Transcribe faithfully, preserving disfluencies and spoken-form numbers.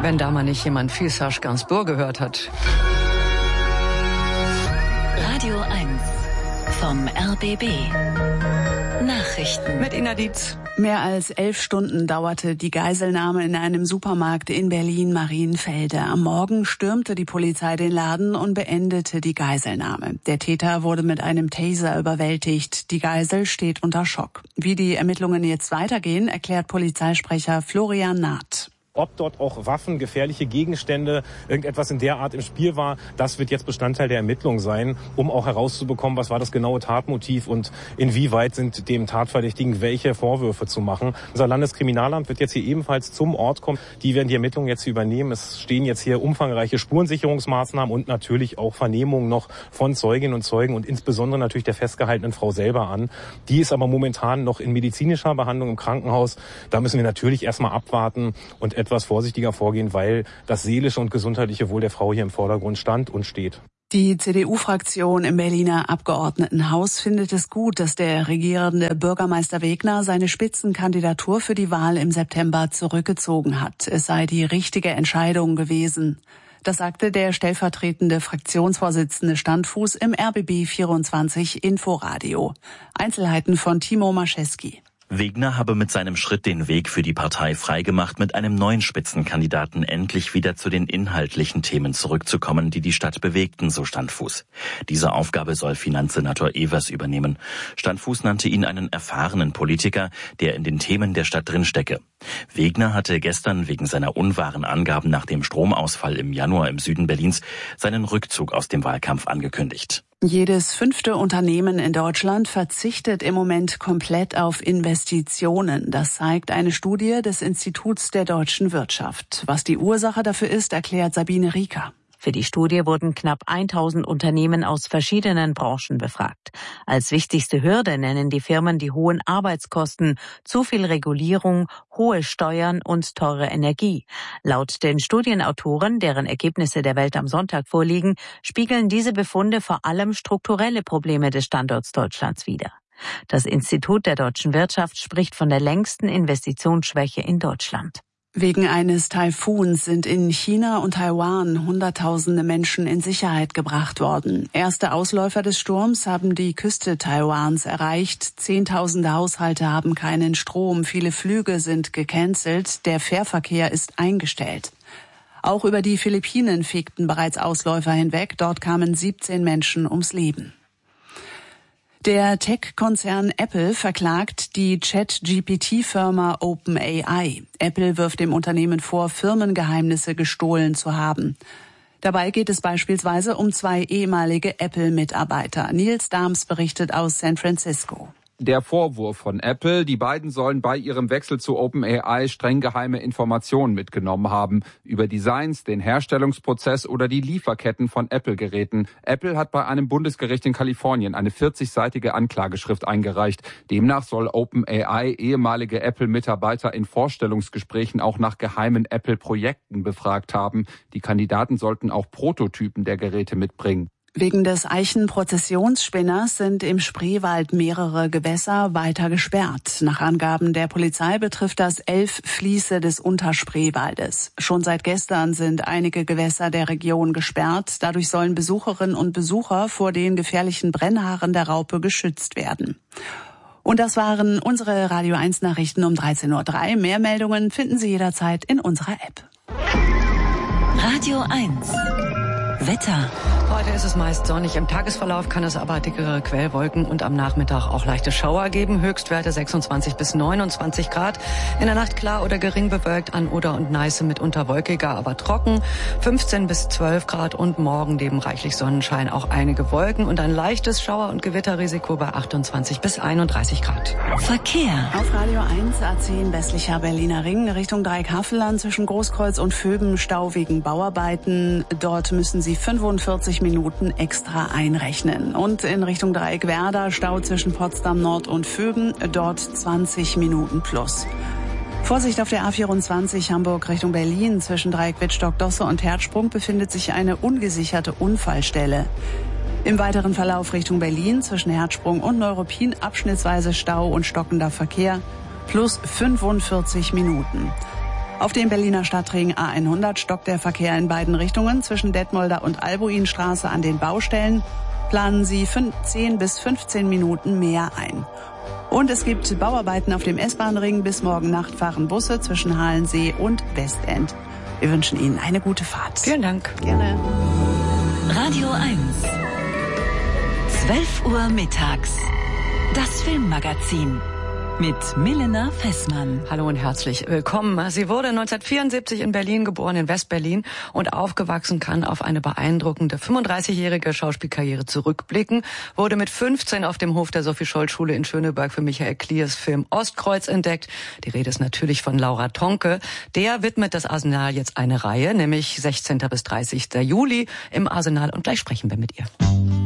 wenn da mal nicht jemand viel Serge Gainsbourg gehört hat. Radio eins vom R B B. Nachrichten mit Ina Dietz. Mehr als elf Stunden dauerte die Geiselnahme in einem Supermarkt in Berlin-Marienfelde. Am Morgen stürmte die Polizei den Laden und beendete die Geiselnahme. Der Täter wurde mit einem Taser überwältigt. Die Geisel steht unter Schock. Wie die Ermittlungen jetzt weitergehen, erklärt Polizeisprecher Florian Naht. Ob dort auch Waffen, gefährliche Gegenstände, irgendetwas in der Art im Spiel war, das wird jetzt Bestandteil der Ermittlung sein, um auch herauszubekommen, was war das genaue Tatmotiv und inwieweit sind dem Tatverdächtigen welche Vorwürfe zu machen. Unser Landeskriminalamt wird jetzt hier ebenfalls zum Ort kommen. Die werden die Ermittlungen jetzt übernehmen. Es stehen jetzt hier umfangreiche Spurensicherungsmaßnahmen und natürlich auch Vernehmungen noch von Zeuginnen und Zeugen und insbesondere natürlich der festgehaltenen Frau selber an. Die ist aber momentan noch in medizinischer Behandlung im Krankenhaus. Da müssen wir natürlich erstmal abwarten und etwas vorsichtiger vorgehen, weil das seelische und gesundheitliche Wohl der Frau hier im Vordergrund stand und steht. Die C D U-Fraktion im Berliner Abgeordnetenhaus findet es gut, dass der regierende Bürgermeister Wegner seine Spitzenkandidatur für die Wahl im September zurückgezogen hat. Es sei die richtige Entscheidung gewesen. Das sagte der stellvertretende Fraktionsvorsitzende Standfuß im R B B vierundzwanzig Inforadio. Einzelheiten von Timo Mascheski. Wegner habe mit seinem Schritt den Weg für die Partei freigemacht, mit einem neuen Spitzenkandidaten endlich wieder zu den inhaltlichen Themen zurückzukommen, die die Stadt bewegten, so Standfuß. Diese Aufgabe soll Finanzsenator Evers übernehmen. Standfuß nannte ihn einen erfahrenen Politiker, der in den Themen der Stadt drinstecke. Wegner hatte gestern wegen seiner unwahren Angaben nach dem Stromausfall im Januar im Süden Berlins seinen Rückzug aus dem Wahlkampf angekündigt. Jedes fünfte Unternehmen in Deutschland verzichtet im Moment komplett auf Investitionen. Das zeigt eine Studie des Instituts der deutschen Wirtschaft. Was die Ursache dafür ist, erklärt Sabine Rieker. Für die Studie wurden knapp tausend Unternehmen aus verschiedenen Branchen befragt. Als wichtigste Hürde nennen die Firmen die hohen Arbeitskosten, zu viel Regulierung, hohe Steuern und teure Energie. Laut den Studienautoren, deren Ergebnisse der Welt am Sonntag vorliegen, spiegeln diese Befunde vor allem strukturelle Probleme des Standorts Deutschlands wider. Das Institut der deutschen Wirtschaft spricht von der längsten Investitionsschwäche in Deutschland. Wegen eines Taifuns sind in China und Taiwan Hunderttausende Menschen in Sicherheit gebracht worden. Erste Ausläufer des Sturms haben die Küste Taiwans erreicht. Zehntausende Haushalte haben keinen Strom. Viele Flüge sind gecancelt. Der Fährverkehr ist eingestellt. Auch über die Philippinen fegten bereits Ausläufer hinweg. Dort kamen siebzehn Menschen ums Leben. Der Tech-Konzern Apple verklagt die Chat-G P T-Firma OpenAI. Apple wirft dem Unternehmen vor, Firmengeheimnisse gestohlen zu haben. Dabei geht es beispielsweise um zwei ehemalige Apple-Mitarbeiter. Nils Dahms berichtet aus San Francisco. Der Vorwurf von Apple, die beiden sollen bei ihrem Wechsel zu OpenAI streng geheime Informationen mitgenommen haben über Designs, den Herstellungsprozess oder die Lieferketten von Apple-Geräten. Apple hat bei einem Bundesgericht in Kalifornien eine vierzigseitige Anklageschrift eingereicht. Demnach soll OpenAI ehemalige Apple-Mitarbeiter in Vorstellungsgesprächen auch nach geheimen Apple-Projekten befragt haben. Die Kandidaten sollten auch Prototypen der Geräte mitbringen. Wegen des Eichenprozessionsspinners sind im Spreewald mehrere Gewässer weiter gesperrt. Nach Angaben der Polizei betrifft das elf Fließe des Unterspreewaldes. Schon seit gestern sind einige Gewässer der Region gesperrt. Dadurch sollen Besucherinnen und Besucher vor den gefährlichen Brennhaaren der Raupe geschützt werden. Und das waren unsere Radio eins Nachrichten um dreizehn Uhr drei. Mehr Meldungen finden Sie jederzeit in unserer App. Radio eins Wetter. Heute ist es meist sonnig. Im Tagesverlauf kann es aber dickere Quellwolken und am Nachmittag auch leichte Schauer geben. Höchstwerte sechsundzwanzig bis neunundzwanzig Grad. In der Nacht klar oder gering bewölkt an Oder und Neiße, mitunter wolkiger, aber trocken. fünfzehn bis zwölf Grad und morgen neben reichlich Sonnenschein auch einige Wolken und ein leichtes Schauer- und Gewitterrisiko bei achtundzwanzig bis einunddreißig Grad. Verkehr. Auf Radio eins A zehn westlicher Berliner Ring Richtung Dreieckhavelland zwischen Großkreuz und Vöben Stau wegen Bauarbeiten. Dort müssen Sie fünfundvierzig Minuten extra einrechnen. Und in Richtung Dreieckwerder Stau zwischen Potsdam Nord und Vöben, dort zwanzig Minuten plus. Vorsicht auf der A vierundzwanzig Hamburg Richtung Berlin zwischen Dreieck Wittstock-Dosse und Herzsprung befindet sich eine ungesicherte Unfallstelle. Im weiteren Verlauf Richtung Berlin zwischen Herzsprung und Neuruppin abschnittsweise Stau und stockender Verkehr plus fünfundvierzig Minuten. Auf dem Berliner Stadtring A hundert stockt der Verkehr in beiden Richtungen. Zwischen Detmolder und Albuinstraße an den Baustellen planen sie zehn bis fünfzehn Minuten mehr ein. Und es gibt Bauarbeiten auf dem S-Bahn-Ring. Bis morgen Nacht fahren Busse zwischen Halensee und Westend. Wir wünschen Ihnen eine gute Fahrt. Vielen Dank. Gerne. Radio eins. zwölf Uhr mittags. Das Filmmagazin. Mit Milena Fessmann. Hallo und herzlich willkommen. Sie wurde neunzehnhundertvierundsiebzig in Berlin geboren, in Westberlin, und aufgewachsen, kann auf eine beeindruckende fünfunddreißigjährige Schauspielkarriere zurückblicken, wurde mit fünfzehn auf dem Hof der Sophie-Scholl-Schule in Schöneberg für Michael Kliers Film Ostkreuz entdeckt. Die Rede ist natürlich von Laura Tonke. Der widmet das Arsenal jetzt eine Reihe, nämlich sechzehnten bis dreißigsten Juli im Arsenal, und gleich sprechen wir mit ihr.